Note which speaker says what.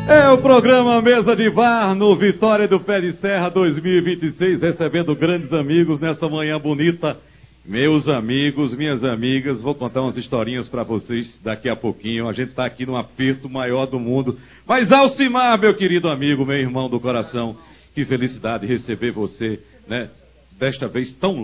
Speaker 1: É o programa Mesa de Bar no Vitória do Pé de Serra 2026, recebendo grandes amigos nessa manhã bonita. Meus amigos, minhas amigas, vou contar umas historinhas para vocês daqui a pouquinho. A gente está aqui num aperto maior do mundo. Mas Alcimar, meu querido amigo, meu irmão do coração, que felicidade receber você, né? Desta vez tão